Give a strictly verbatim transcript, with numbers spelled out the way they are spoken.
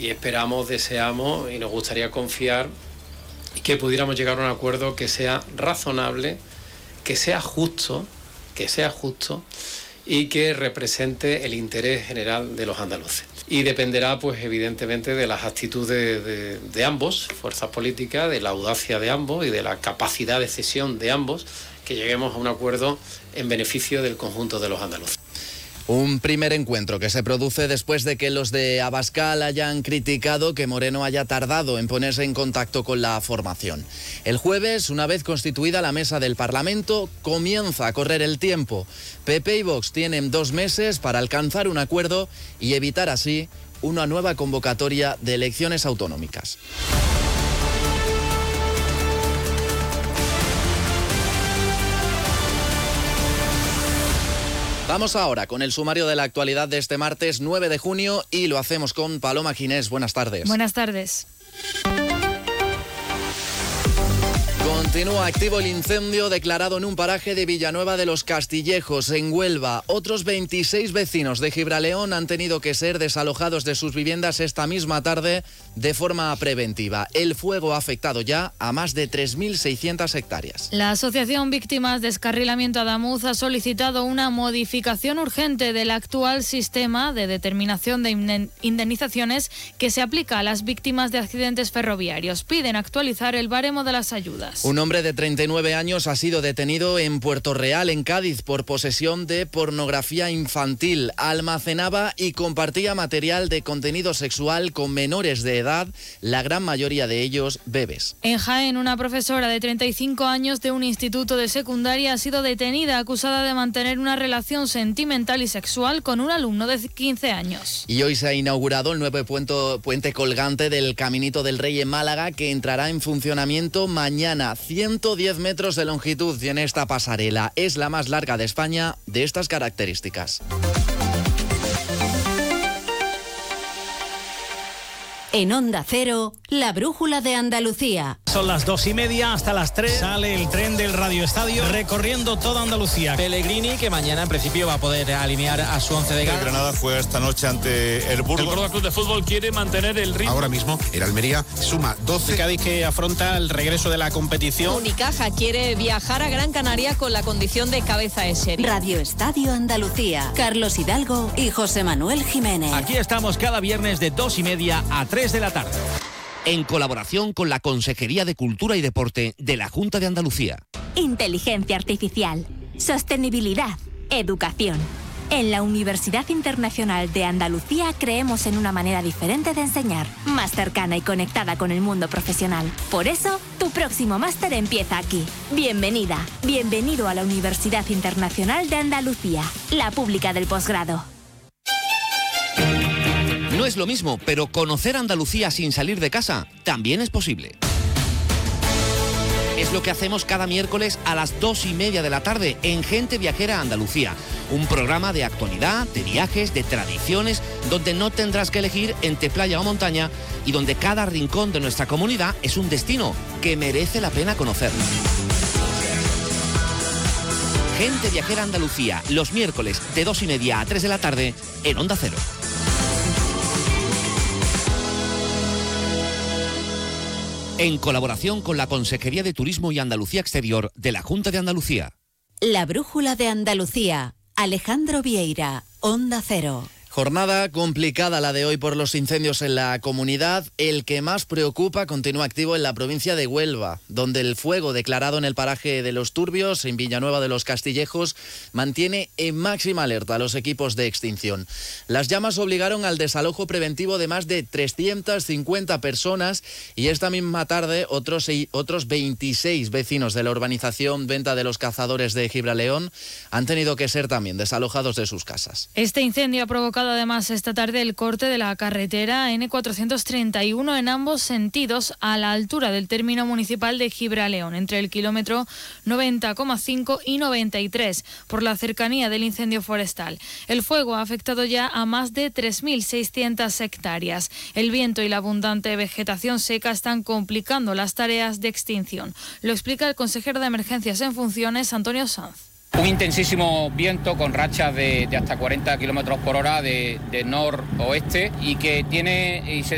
y esperamos, deseamos y nos gustaría confiar que pudiéramos llegar a un acuerdo que sea razonable, que sea justo, que sea justo y que represente el interés general de los andaluces. Y dependerá, pues evidentemente, de las actitudes de, de ambos, fuerzas políticas, de la audacia de ambos y de la capacidad de cesión de ambos, que lleguemos a un acuerdo en beneficio del conjunto de los andaluces. Un primer encuentro que se produce después de que los de Abascal hayan criticado que Moreno haya tardado en ponerse en contacto con la formación. El jueves, una vez constituida la mesa del Parlamento, comienza a correr el tiempo. P P y Vox tienen dos meses para alcanzar un acuerdo y evitar así una nueva convocatoria de elecciones autonómicas. Vamos ahora con el sumario de la actualidad de este martes nueve de junio y lo hacemos con Paloma Ginés. Buenas tardes. Buenas tardes. Continúa activo el incendio declarado en un paraje de Villanueva de los Castillejos, en Huelva. Otros veintiséis vecinos de Gibraleón han tenido que ser desalojados de sus viviendas esta misma tarde de forma preventiva. El fuego ha afectado ya a más de tres mil seiscientas hectáreas. La Asociación Víctimas Descarrilamiento Adamuz ha solicitado una modificación urgente del actual sistema de determinación de indemnizaciones que se aplica a las víctimas de accidentes ferroviarios. Piden actualizar el baremo de las ayudas. Un hombre de treinta y nueve años ha sido detenido en Puerto Real, en Cádiz, por posesión de pornografía infantil. Almacenaba y compartía material de contenido sexual con menores de edad, la gran mayoría de ellos bebés. En Jaén, una profesora de treinta y cinco años de un instituto de secundaria ha sido detenida acusada de mantener una relación sentimental y sexual con un alumno de quince años. Y hoy se ha inaugurado el nuevo puente, puente colgante del Caminito del Rey en Málaga, que entrará en funcionamiento mañana. ciento diez metros de longitud tiene esta pasarela. Es la más larga de España de estas características. En Onda Cero, la brújula de Andalucía. Son las dos y media, hasta las tres sale el tren del Radio Estadio recorriendo toda Andalucía. Pellegrini, que mañana en principio va a poder alinear a su once de gala. El Granada juega esta noche ante el Burgos. El Córdoba Club de Fútbol quiere mantener el ritmo. Ahora mismo el Almería suma doce. El Cádiz, que afronta el regreso de la competición. Unicaja quiere viajar a Gran Canaria con la condición de cabeza de serie. Radio Estadio Andalucía. Carlos Hidalgo y José Manuel Jiménez. Aquí estamos cada viernes de dos y media a tres de la tarde. En colaboración con la Consejería de Cultura y Deporte de la Junta de Andalucía. Inteligencia artificial, sostenibilidad, educación. En la Universidad Internacional de Andalucía creemos en una manera diferente de enseñar, más cercana y conectada con el mundo profesional. Por eso, tu próximo máster empieza aquí. Bienvenida, bienvenido a la Universidad Internacional de Andalucía, la pública del posgrado. No es lo mismo, pero conocer Andalucía sin salir de casa también es posible. Es lo que hacemos cada miércoles a las dos y media de la tarde en Gente Viajera Andalucía. Un programa de actualidad, de viajes, de tradiciones, donde no tendrás que elegir entre playa o montaña y donde cada rincón de nuestra comunidad es un destino que merece la pena conocer. Gente Viajera Andalucía, los miércoles de dos y media a tres de la tarde en Onda Cero. En colaboración con la Consejería de Turismo y Andalucía Exterior de la Junta de Andalucía. La brújula de Andalucía. Alejandro Vieira, Onda Cero. Jornada complicada la de hoy por los incendios en la comunidad. El que más preocupa continúa activo en la provincia de Huelva, donde el fuego declarado en el paraje de Los Turbios, en Villanueva de los Castillejos, mantiene en máxima alerta a los equipos de extinción. Las llamas obligaron al desalojo preventivo de más de trescientas cincuenta personas y esta misma tarde otros, otros veintiséis vecinos de la urbanización Venta de los Cazadores de Gibraleón han tenido que ser también desalojados de sus casas. Este incendio ha provocado además esta tarde el corte de la carretera ene cuatrocientos treinta y uno en ambos sentidos a la altura del término municipal de Gibraleón, entre el kilómetro noventa coma cinco y noventa y tres, por la cercanía del incendio forestal. El fuego ha afectado ya a más de tres mil seiscientas hectáreas. El viento y la abundante vegetación seca están complicando las tareas de extinción. Lo explica el consejero de Emergencias en funciones, Antonio Sanz. Un intensísimo viento con rachas de, de hasta cuarenta kilómetros por hora de, de noroeste y que tiene y se